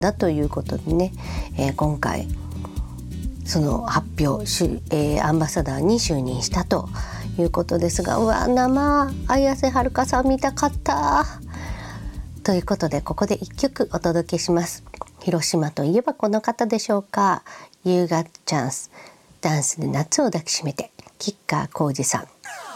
だということでね、今回その発表、アンバサダーに就任したということですが、生綾瀬はるかさん見たかったということで、ここで1曲お届けします。広島といえばこの方でしょうか。 You Got Chance、 ダンスで夏を抱きしめて、吉川晃司さん。